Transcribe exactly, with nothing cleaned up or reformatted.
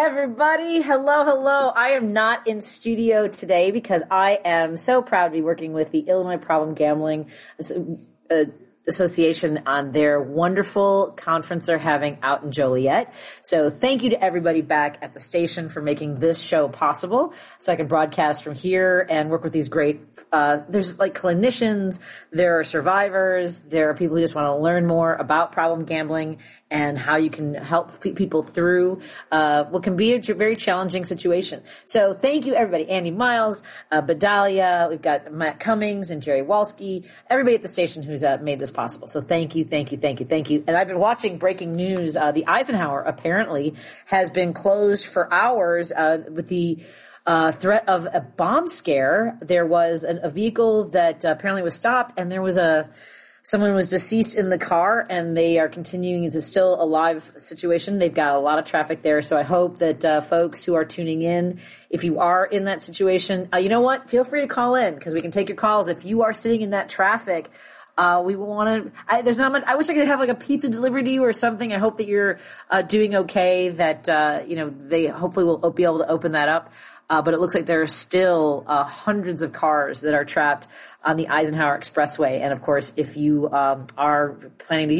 everybody. Hello, hello. I am not in studio today because I am so proud to be working with the Illinois Problem Gambling uh, Association on their wonderful conference they're having out in Joliet. So thank you to everybody back at the station for making this show possible so I can broadcast from here and work with these great, uh, there's like clinicians, there are survivors, there are people who just want to learn more about problem gambling and how you can help people through uh, what can be a very challenging situation. So thank you, everybody. Andy Miles, uh, Bedalia, we've got Matt Cummings and Jerry Walsky, everybody at the station who's uh, made this possible. So thank you, thank you, thank you, thank you. And I've been watching breaking news. Uh, the Eisenhower apparently has been closed for hours uh, with the uh, threat of a bomb scare. There was an, a vehicle that uh, apparently was stopped, and there was a someone was deceased in the car, and they are continuing. It's still a live situation. They've got a lot of traffic there. So I hope that uh, folks who are tuning in, if you are in that situation, uh, you know what? Feel free to call in because we can take your calls. If you are sitting in that traffic, uh, we want to, there's not much, I wish I could have like a pizza delivered to you or something. I hope that you're uh, doing okay, that, uh, you know, they hopefully will be able to open that up. Uh, but it looks like there are still uh, hundreds of cars that are trapped on the Eisenhower Expressway. And of course, if you um, are planning to